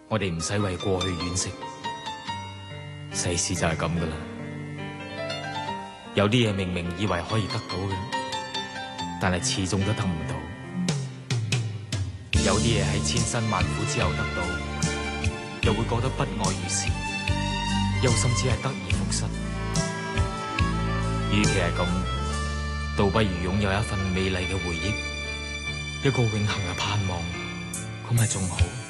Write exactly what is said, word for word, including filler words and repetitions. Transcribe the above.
我哋唔使為過去惋惜，世事就係咁噶啦。有啲嘢明明以為可以得到嘅，但係始終都得唔到。有啲嘢喺千辛萬苦之後得到，又會覺得不外如是，又甚至係得而復失。與其係咁，倒不如擁有一份美麗嘅回憶，一個永恆嘅盼望，咁咪仲好。